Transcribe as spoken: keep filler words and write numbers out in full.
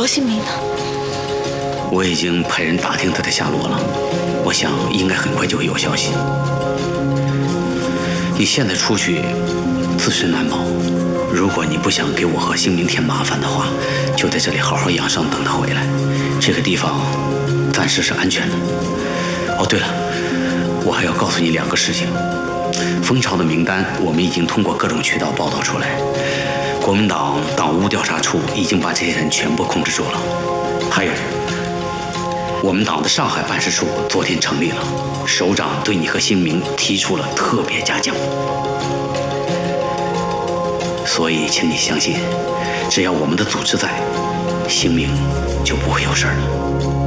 罗新明呢？ 我已经派人打听他的下落了，我想应该很快就会有消息。你现在出去，自身难保。如果你不想给我和星明添麻烦的话，就在这里好好养伤，等他回来。这个地方暂时是安全的。哦，对了，我还要告诉你两个事情。蜂巢的名单我们已经通过各种渠道报道出来，国民党党务调查处已经把这些人全部控制住了。还有，我们党的上海办事处昨天成立了，首长对你和新明提出了特别嘉奖。所以，请你相信，只要我们的组织在，新明就不会有事儿了。